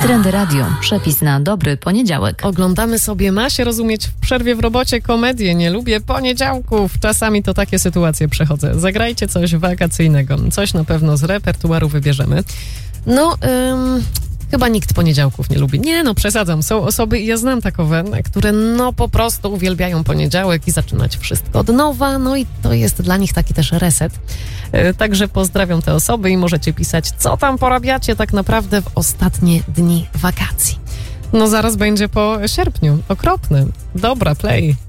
Trendy Radio. Przepis na dobry poniedziałek. Oglądamy sobie, ma się rozumieć, w przerwie w robocie komedię. Nie lubię poniedziałków. Czasami to takie sytuacje przechodzę. Zagrajcie coś wakacyjnego. Coś na pewno z repertuaru wybierzemy. Chyba nikt poniedziałków nie lubi. Nie, przesadzam. Są osoby, i ja znam takowe, które po prostu uwielbiają poniedziałek i zaczynać wszystko od nowa. I to jest dla nich taki też reset. Także pozdrawiam te osoby i możecie pisać, co tam porabiacie tak naprawdę w ostatnie dni wakacji. Zaraz będzie po sierpniu. Okropny. Dobra, play.